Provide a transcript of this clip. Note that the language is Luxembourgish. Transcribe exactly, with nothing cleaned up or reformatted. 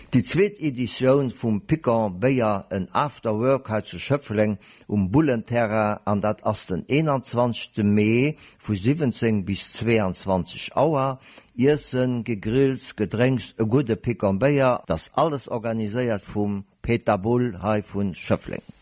Die zweite Edition vom Piquant Beer en Afterwork hat zu Schöpfling um Bullenterra an dat as den einundzwanzigsten Mai vu siebzehn bis zweiundzwanzig Auer. Essen, gegrillt, Getränks, e gute Piquant Beer, das alles organisiert vom Peter Bull hai von Schöpfling.